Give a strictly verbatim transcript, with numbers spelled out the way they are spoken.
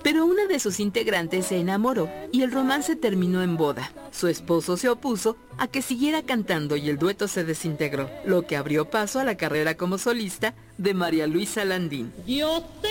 Pero una de sus integrantes se enamoró y el romance terminó en boda. Su esposo se opuso a que siguiera cantando y el dueto se desintegró, lo que abrió paso a la carrera como solista de María Luisa Landín. Yo te